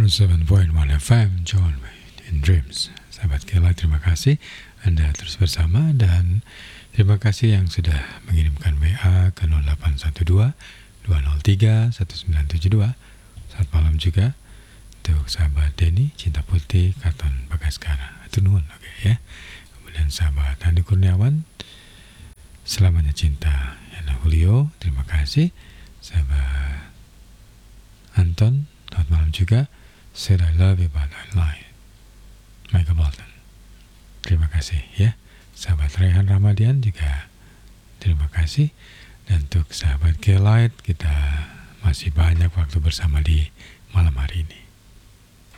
107.1 FM John Wayne in Dreams. Sahabat Kela, terima kasih Anda terus bersama, dan terima kasih yang sudah mengirimkan WA ke 0812 203 1972. Selamat malam juga untuk sahabat Denny Cinta Putih Katon Bagaskara, itu nuhun, oke ya. Kemudian sahabat Andi Kurniawan, selamanya cinta Yana Julio, terima kasih. Sahabat Anton, selamat malam juga. Said I love you but I lied, Michael Bolton, terima kasih ya. Sahabat Rehan Ramadian juga terima kasih. Dan untuk sahabat K-Light, kita masih banyak waktu bersama di malam hari ini.